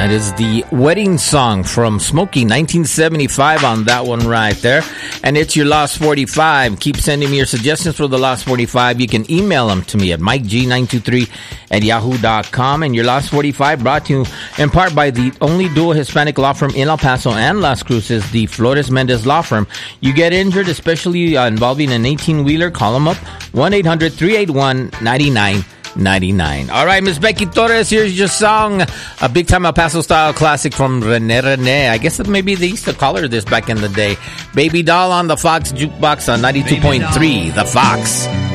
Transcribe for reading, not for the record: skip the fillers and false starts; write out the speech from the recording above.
That is the wedding song from Smokey, 1975 on that one right there. And it's your Lost 45. Keep sending me your suggestions for the Lost 45. You can email them to me at mikeg923@yahoo.com. And your Lost 45 brought to you in part by the only dual Hispanic law firm in El Paso and Las Cruces, the Flores Mendez Law Firm. You get injured, especially involving an 18-wheeler, call them up, 1-800-381-9999. All right, Miss Becky Torres, here's your song, a big-time El Paso-style classic from Rene. I guess that maybe they used to call her this back in the day. Baby Doll on the Fox Jukebox on 92.3, The Fox.